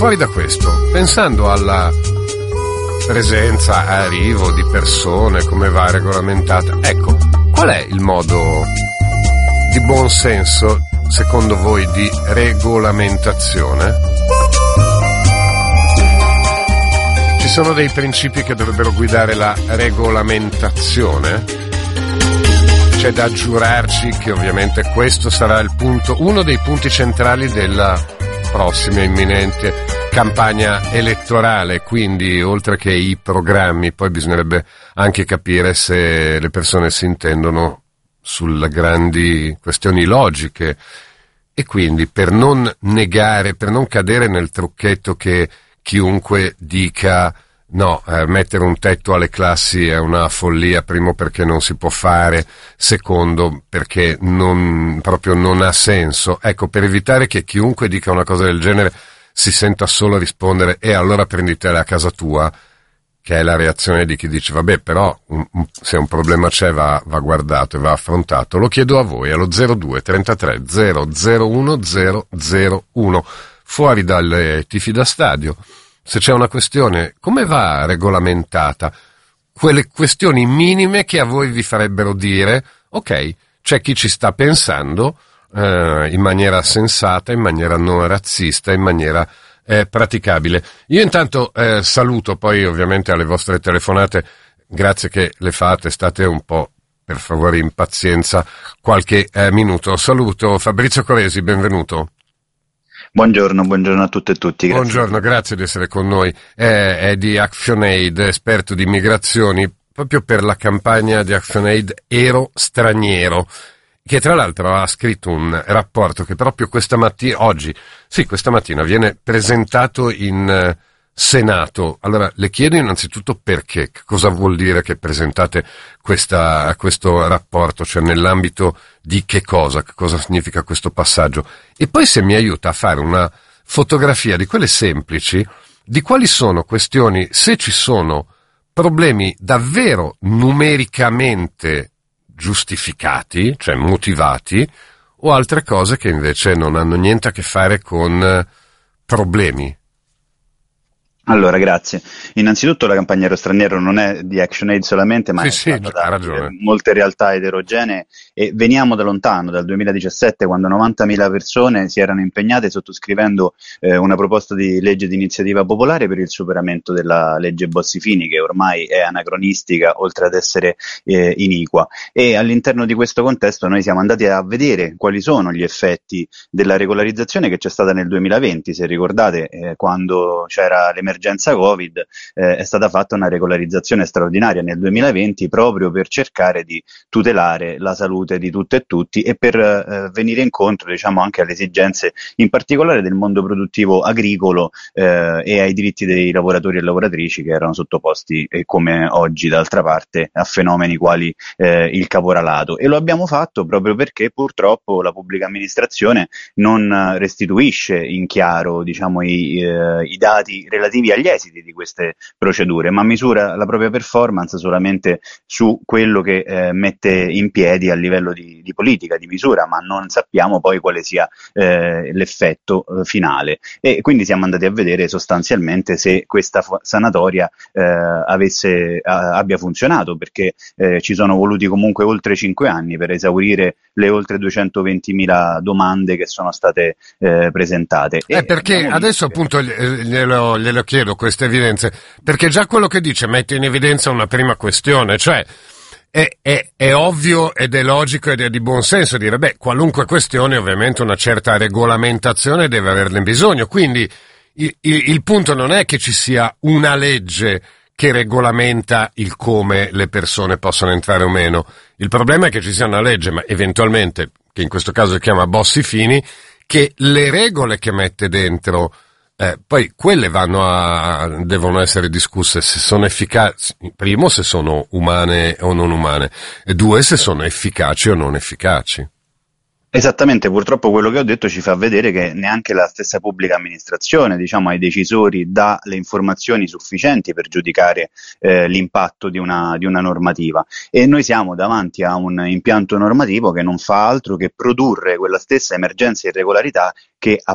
fuori da questo, pensando alla presenza, arrivo di persone, come va regolamentata, ecco, qual è il modo di buon senso, secondo voi, di regolamentazione? Ci sono dei principi che dovrebbero guidare la regolamentazione? C'è da giurarci che ovviamente questo sarà il punto, uno dei punti centrali della prossima imminente campagna elettorale, quindi oltre che i programmi poi bisognerebbe anche capire se le persone si intendono sulle grandi questioni logiche, e quindi per non negare, per non cadere nel trucchetto che chiunque dica no, mettere un tetto alle classi è una follia, primo perché non si può fare, secondo perché proprio non ha senso. Ecco, per evitare che chiunque dica una cosa del genere si senta solo rispondere e allora prenditela a casa tua, che è la reazione di chi dice vabbè, però se un problema c'è va guardato e va affrontato. Lo chiedo a voi allo 02 33 001 001, fuori dalle tifi da stadio. Se c'è una questione, come va regolamentata? Quelle questioni minime che a voi vi farebbero dire ok, c'è chi ci sta pensando in maniera sensata, in maniera non razzista, in maniera praticabile. Io intanto saluto poi ovviamente alle vostre telefonate, grazie che le fate, state un po' per favore in pazienza qualche minuto. Saluto Fabrizio Coresi, benvenuto. Buongiorno a tutte e tutti. Grazie. Buongiorno, grazie di essere con noi. È di ActionAid, esperto di migrazioni, proprio per la campagna di ActionAid Ero Straniero, che tra l'altro ha scritto un rapporto che proprio questa mattina viene presentato in Senato. Allora le chiedo innanzitutto perché, cosa vuol dire che presentate questo rapporto, cioè nell'ambito di che cosa significa questo passaggio, e poi se mi aiuta a fare una fotografia di quelle semplici, di quali sono questioni, se ci sono problemi davvero numericamente giustificati, cioè motivati, o altre cose che invece non hanno niente a che fare con problemi. Allora, grazie. Innanzitutto la campagna Ero Straniero non è di ActionAid solamente, ma sì, è fatta da molte realtà eterogenee, e veniamo da lontano, dal 2017, quando 90.000 persone si erano impegnate sottoscrivendo una proposta di legge di iniziativa popolare per il superamento della legge Bossi-Fini, che ormai è anacronistica oltre ad essere iniqua. E all'interno di questo contesto noi siamo andati a vedere quali sono gli effetti della regolarizzazione che c'è stata nel 2020. Se ricordate, quando c'era l'emergenza Covid, è stata fatta una regolarizzazione straordinaria nel 2020 proprio per cercare di tutelare la salute di tutte e tutti e per venire incontro, diciamo, anche alle esigenze in particolare del mondo produttivo agricolo e ai diritti dei lavoratori e lavoratrici che erano sottoposti, come oggi d'altra parte, a fenomeni quali il caporalato. E lo abbiamo fatto proprio perché purtroppo la pubblica amministrazione non restituisce in chiaro, diciamo, i dati relativi agli esiti di queste procedure, ma misura la propria performance solamente su quello che mette in piedi a livello di politica, di misura, ma non sappiamo poi quale sia l'effetto finale. E quindi siamo andati a vedere sostanzialmente se questa sanatoria abbia funzionato, perché ci sono voluti comunque oltre 5 anni per esaurire le oltre 220.000 domande che sono state presentate. Perché adesso appunto glielo chiedo queste evidenze, perché già quello che dice mette in evidenza una prima questione, cioè è ovvio ed è logico ed è di buon senso dire, qualunque questione ovviamente una certa regolamentazione deve averne bisogno, quindi il punto non è che ci sia una legge che regolamenta il come le persone possono entrare o meno, il problema è che ci sia una legge, ma eventualmente, che in questo caso si chiama Bossi-Fini, che le regole che mette dentro poi quelle devono essere discusse se sono efficaci, primo se sono umane o non umane, e due se sono efficaci o non efficaci. Esattamente, purtroppo quello che ho detto ci fa vedere che neanche la stessa pubblica amministrazione, diciamo, ai decisori dà le informazioni sufficienti per giudicare l'impatto di una normativa, e noi siamo davanti a un impianto normativo che non fa altro che produrre quella stessa emergenza e irregolarità che